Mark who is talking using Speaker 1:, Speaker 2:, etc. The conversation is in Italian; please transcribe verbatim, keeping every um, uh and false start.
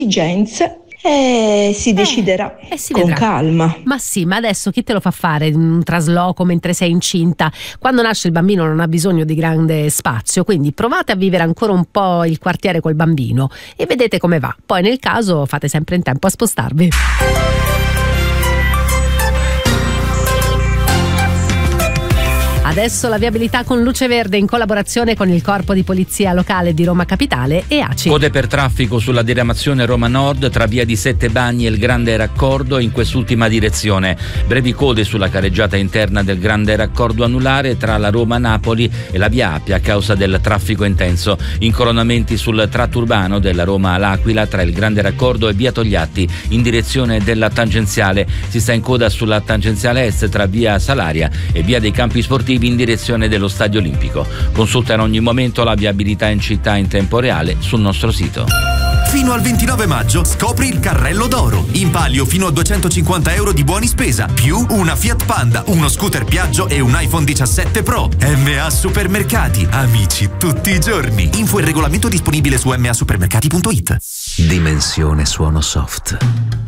Speaker 1: esigenze e si deciderà
Speaker 2: eh, si
Speaker 1: con
Speaker 2: vedrà.
Speaker 1: calma.
Speaker 2: Ma sì, ma adesso chi te lo fa fare un trasloco mentre sei incinta? Quando nasce il bambino non ha bisogno di grande spazio, quindi provate a vivere ancora un po' il quartiere col bambino e vedete come va. Poi nel caso fate sempre in tempo a spostarvi. Adesso la viabilità con luce verde in collaborazione con il Corpo di Polizia Locale di Roma Capitale e A C I.
Speaker 3: Code per traffico sulla diramazione Roma Nord tra via di Sette Bagni e il Grande Raccordo in quest'ultima direzione. Brevi code sulla careggiata interna del Grande Raccordo anulare tra la Roma-Napoli e la via Appia a causa del traffico intenso. Incoronamenti sul tratto urbano della Roma all'Aquila tra il Grande Raccordo e via Togliatti in direzione della tangenziale. Si sta in coda sulla tangenziale est tra via Salaria e via dei Campi Sportivi in direzione dello Stadio Olimpico. Consulta in ogni momento la viabilità in città in tempo reale sul nostro sito.
Speaker 4: Fino al ventinove maggio scopri il carrello d'oro. In palio fino a duecentocinquanta euro di buoni spesa, più una Fiat Panda, uno scooter Piaggio e un iPhone diciassette Pro. M A Supermercati, amici tutti i giorni. Info e regolamento disponibile su m a supermercati punto it.
Speaker 5: Dimensione suono soft.